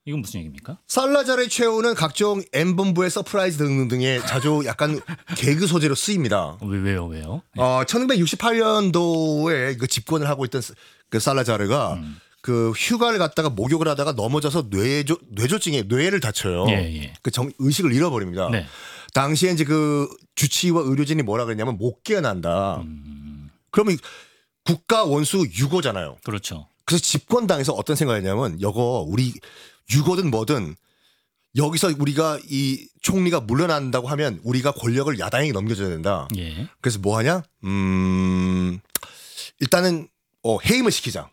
이건 무슨 얘기입니까? 살라자르의 최후는 각종 M본부의 서프라이즈 등등등의 자주 약간 개그 소재로 쓰입니다. 왜요? 네. 1968년도에 그 집권을 하고 있던 그 살라자르가 그 휴가를 갔다가 목욕을 하다가 넘어져서 뇌졸중에 뇌를 다쳐요. 예. 그 의식을 잃어버립니다. 네. 당시에 이제 그 주치의와 의료진이 뭐라 그랬냐면 못 깨어난다. 그러면 국가 원수 유고잖아요. 그렇죠. 그래서 집권당에서 어떤 생각이냐면 이거 우리 유고든 뭐든 여기서 우리가 이 총리가 물러난다고 하면 우리가 권력을 야당에게 넘겨줘야 된다. 예. 그래서 뭐 하냐? 일단은 해임을 시키자.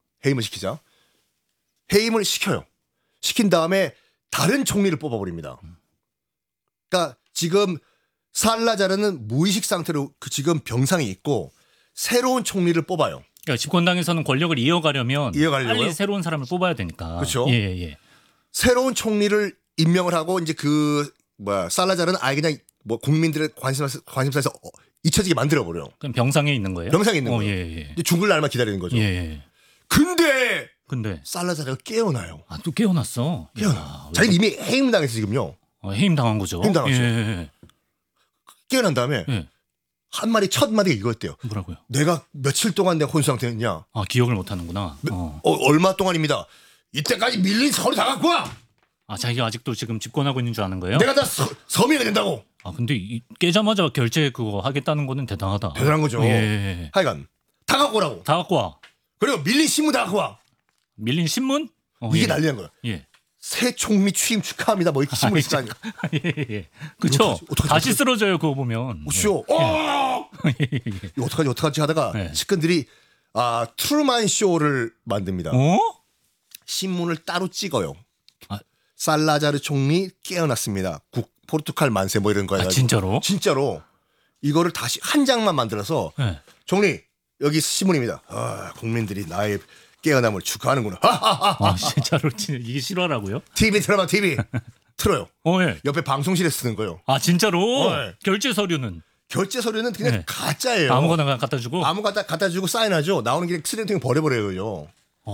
해임을 시켜요. 시킨 다음에 다른 총리를 뽑아버립니다. 그러니까 지금 살라자르는 무의식 상태로 지금 병상에 있고 새로운 총리를 뽑아요. 그러니까 집권당에서는 권력을 이어가려면 이어가려고요? 빨리 새로운 사람을 뽑아야 되니까. 그렇죠. 예. 새로운 총리를 임명을 하고 이제 살라자르는 아예 그냥 뭐 국민들의 관심사에서 잊혀지게 만들어 버려요. 그럼 병상에 있는 거예요? 병상에 있는 거예요. 예. 이제 죽을 날만 기다리는 거죠. 예. 근데 살라자르가 깨어나요. 또 깨어났어. 자기는 이미 해임당했어 지금요. 해임 당한 거죠. 해임 당했죠. 예. 깨어난 다음에 첫 마디가 이거였대요. 뭐라고요? 내가 며칠 동안 내가 혼수 상태였냐? 기억을 못 하는구나. 얼마 동안입니다. 이때까지 밀린 서류 다 갖고 와. 자기가 아직도 지금 집권하고 있는 줄 아는 거예요? 내가 다 서명해야 된다고. 근데 깨자마자 결제 그거 하겠다는 거는 대단하다. 대단한 거죠. 예. 하여간 다 갖고 오라고. 다 갖고 와. 그리고 밀린 신문 다 갖고 와. 밀린 신문? 이게 난리 난 거야. 예. 새 총리 취임 축하합니다. 뭐 이렇게 신문 있을 거 아니야. 예. 그렇죠. 다시 쓰러져요 그거 보면. 쇼. 이거 어떡하지 하다가 측근들이 트루만 쇼를 만듭니다. 신문을 따로 찍어요. 살라자르 총리 깨어났습니다. 포르투갈 만세 뭐 이런 거예요. 진짜로? 진짜로 이거를 다시 한 장만 만들어서 총리 여기 신문입니다. 국민들이 나의 깨어남을 축하하는구나. 진짜로 이게 실화라고요? TV 틀어봐 TV 틀어요. 예. 옆에 방송실에 쓰는 거예요. 진짜로? 결제 서류는? 결제 서류는 그냥 가짜예요. 아무거나 그냥 갖다 주고? 갖다 주고 사인하죠. 나오는 길에 쓰레기통에 버려버려요.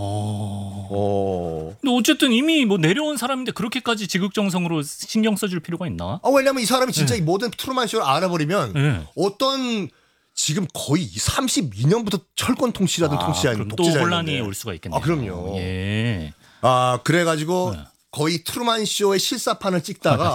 근데 어쨌든 이미 뭐 내려온 사람인데 그렇게까지 지극정성으로 신경 써줄 필요가 있나? 왜냐면 이 사람이 진짜 이 모든 트루만 쇼를 알아버리면 어떤 지금 거의 32년부터 철권 통치라든 통치자인 또 혼란이 올 수가 있겠네요. 그럼요. 예. 그래가지고 거의 트루만 쇼의 실사판을 찍다가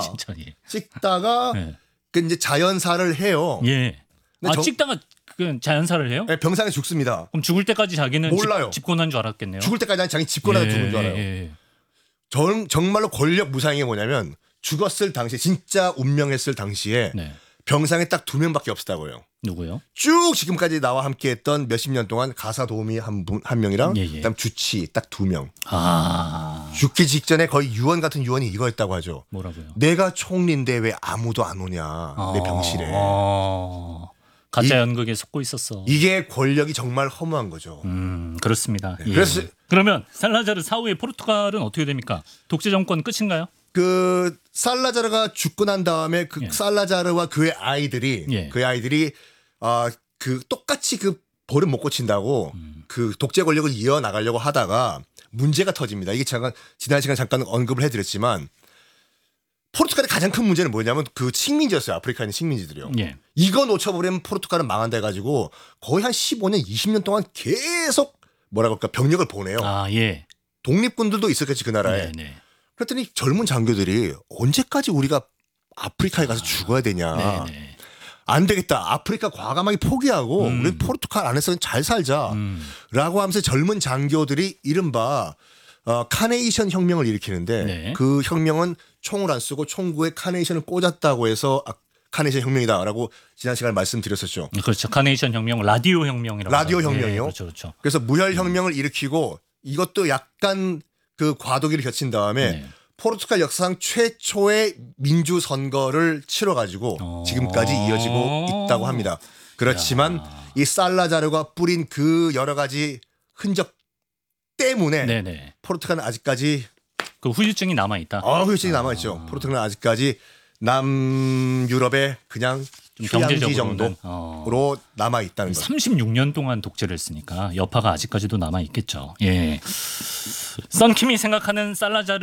그 이제 자연사를 해요. 예. 찍다가 그 자연사를 해요? 네, 병상에 죽습니다. 그럼 죽을 때까지 자기는 몰라요. 집권한 줄 알았겠네요. 죽을 때까지 자기 집권하다 죽은 줄 알아요. 정말로 권력 무상인 게 뭐냐면 죽었을 당시에 진짜 운명했을 당시에 병상에 딱 2명밖에 없었다고요. 누구요? 쭉 지금까지 나와 함께했던 몇십 년 동안 가사 도우미 한 명이랑 그다음 주치 딱 2명. 죽기 직전에 거의 유언 같은 유언이 이거였다고 하죠. 뭐라고요? 내가 총리인데 왜 아무도 안 오냐 내 병실에. 가짜 연극에 속고 있었어. 이게 권력이 정말 허무한 거죠. 그렇습니다. 그래서 그러면 살라자르 사후에 포르투갈은 어떻게 됩니까? 독재 정권 끝인가요? 그 살라자르가 죽고 난 다음에 살라자르와 그의 아이들이 그 똑같이 그 벌은 못 고친다고 그 독재 권력을 이어 나가려고 하다가 문제가 터집니다. 이게 지난 시간 잠깐 언급을 해드렸지만 포르투갈의 가장 큰 문제는 뭐냐면 그 식민지였어요. 아프리카에 있는 식민지들이요. 이거 놓쳐버리면 포르투갈은 망한다 해가지고 거의 한 15년, 20년 동안 계속 병력을 보내요. 독립군들도 있었겠지 그 나라에. 그랬더니 젊은 장교들이 언제까지 우리가 아프리카에 가서 죽어야 되냐. 안 되겠다. 아프리카 과감하게 포기하고 우리 포르투갈 안에서 잘 살자. 라고 하면서 젊은 장교들이 이른바 카네이션 혁명을 일으키는데 그 혁명은 총을 안 쓰고 총구에 카네이션을 꽂았다고 해서 카네이션 혁명이다라고 지난 시간에 말씀드렸었죠. 그렇죠. 카네이션 혁명, 라디오 혁명이라고. 라디오 혁명이요. 그렇죠. 그래서 무혈 혁명을 일으키고 이것도 약간 그 과도기를 거친 다음에 포르투갈 역사상 최초의 민주 선거를 치러가지고 지금까지 이어지고 있다고 합니다. 그렇지만 이 살라자르가 뿌린 그 여러 가지 흔적 때문에 포르투갈은 아직까지 그 후유증이 남아 있다. 후유증이 남아 있죠. 포르투갈은 아직까지 남유럽의 그냥 휴양지 정도로 남아 있다는 거죠. 36년 동안 독재를 했으니까 여파가 아직까지도 남아 있겠죠. 썬킴이 생각하는 살라자르